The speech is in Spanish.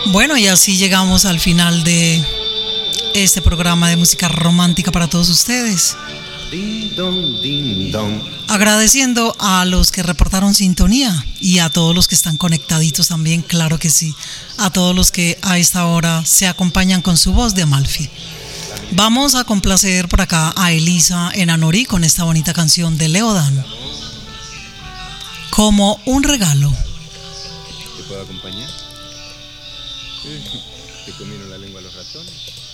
Bueno, y así llegamos al final de este programa de música romántica para todos ustedes. Ding dong, ding dong. Agradeciendo a los que reportaron sintonía y a todos los que están conectaditos también, claro que sí. A todos los que a esta hora se acompañan con su voz de Amalfi. Vamos a complacer por acá a Elisa Enanorí con esta bonita canción de Leodan. Como un regalo. ¿Te puedo acompañar? ¿Te comieron la lengua los ratones?